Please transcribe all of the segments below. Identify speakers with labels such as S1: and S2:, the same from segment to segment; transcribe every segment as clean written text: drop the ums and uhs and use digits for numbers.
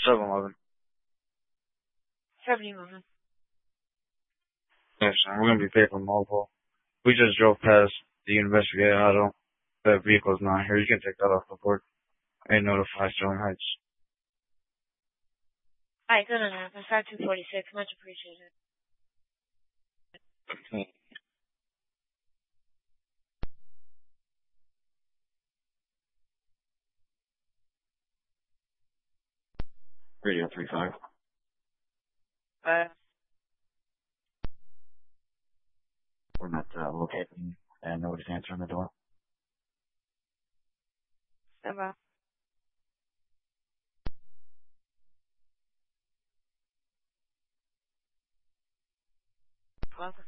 S1: 7-Eleven.
S2: 7-Eleven.
S1: Yes, sir. We're gonna be paper mobile. We just drove past the investigated auto. That vehicle's not here. You can take that off the board and notify Sterling Heights.
S2: Alright, good enough. It's 246. Much appreciated.
S1: Radio 35. We're not locating and nobody's answering the door.
S2: Over. Welcome.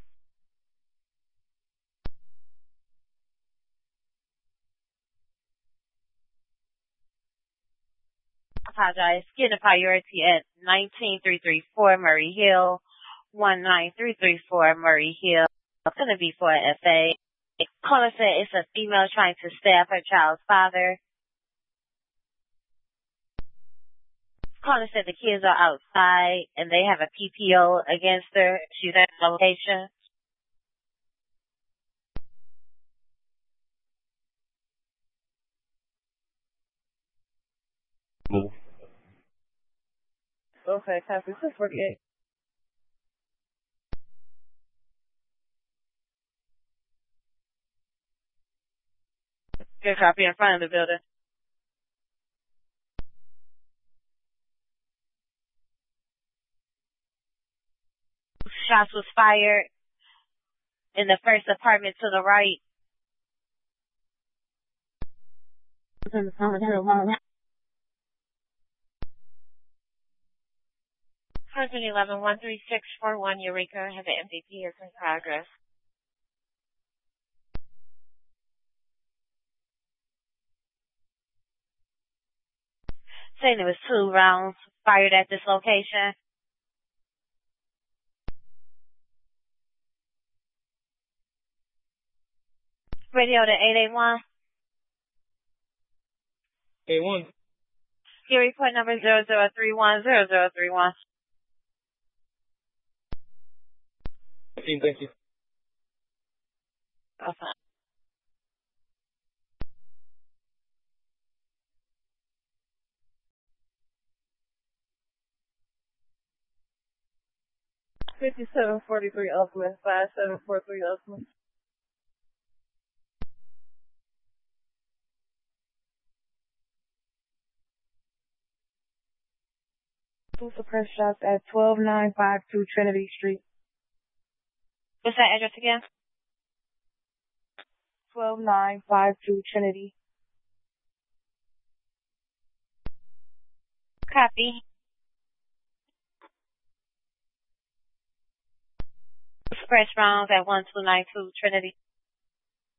S2: Apologize. Getting a priority at 19334 Murray Hill. 19334 Murray Hill. It's going to be for an FA. Caller said it's a female trying to stab her child's father. Caller said the kids are outside and they have a PPO against her. She's at the location.
S1: Move.
S3: Okay, copy. 648.
S2: Good copy in front of the building. Shots was fired in the first apartment to the right. 111-13641 Eureka. Have an MVP is in progress. Saying there was 2 rounds fired at this location. Radio to 881.
S3: 81.
S2: Your report number 0031-0031.
S3: Thank you.
S2: Okay.
S3: $57.43 Ultimate, 5743 Ultimate. Two suppressed shots at 12952 Trinity Street.
S2: What's that address again?
S3: 12952 Trinity.
S2: Copy. Suppressed rounds at 1292 Trinity.